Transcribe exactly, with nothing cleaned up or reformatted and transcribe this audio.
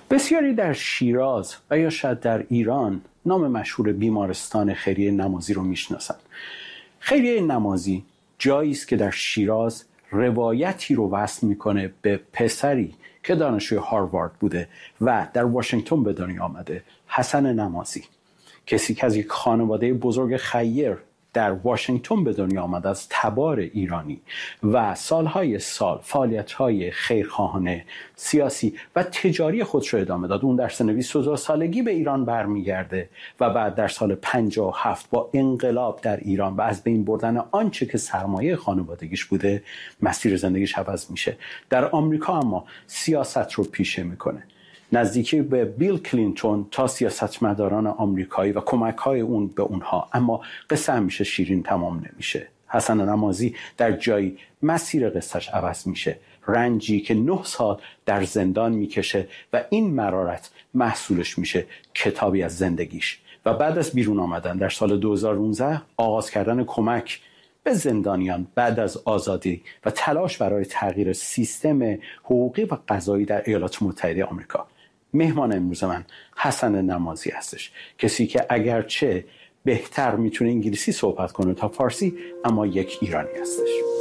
بسیاری در شیراز و یا شاید در ایران نام مشهور بیمارستان خیریه نمازی رو میشناسند. خیریه نمازی جایی است که در شیراز روایتی رو وصل میکنه به پسری که دانشجوی هاروارد بوده و در واشنگتن به دنیا آمده، حسن نمازی، کسی که از یک خانواده بزرگ خیر در واشنگتن به دنیا آمده، از تبار ایرانی و سالهای سال فعالیت‌های خیرخواهانه، سیاسی و تجاری خودش رو ادامه داد. اون در سن بیست و دو سالگی به ایران برمیگرده و بعد در سال پنجاه و هفت با انقلاب در ایران و از بین بردن آنچه که سرمایه خانوادگیش بوده، مسیر زندگیش عوض میشه. در آمریکا اما سیاست رو پیشه میکنه، نزدیکی به بیل کلینتون تا سیاستمداران آمریکایی و کمک‌های اون به اونها. اما قصه همیشه شیرین تمام نمیشه. حسن نمازی در جایی مسیر قصهش عوض میشه، رنجی که نه سال در زندان میکشه و این مرارت محصولش میشه کتابی از زندگیش. و بعد از بیرون آمدن در سال دو هزار و نوزده آغاز کردن کمک به زندانیان بعد از آزادی و تلاش برای تغییر سیستم حقوقی و قضایی در ایالات متحده آمریکا. مهمان امروز من حسن نمازی هستش، کسی که اگرچه بهتر میتونه انگلیسی صحبت کنه تا فارسی، اما یک ایرانی هستش.